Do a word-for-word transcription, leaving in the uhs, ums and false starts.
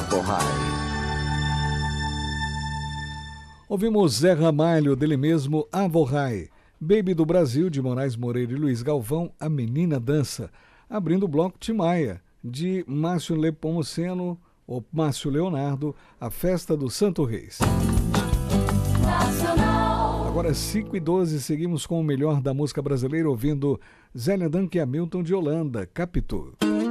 Avorrai. Ouvimos Zé Ramalho, dele mesmo, Avorrai. Baby do Brasil, de Moraes Moreira e Luiz Galvão, A Menina Dança. Abrindo o bloco Timaya, de Márcio Nepomuceno, ou Márcio Leonardo, A Festa do Santo Reis. Nacional. Agora cinco e doze, seguimos com o melhor da música brasileira, ouvindo Zélia Duncan e Hamilton de Holanda, Capitu.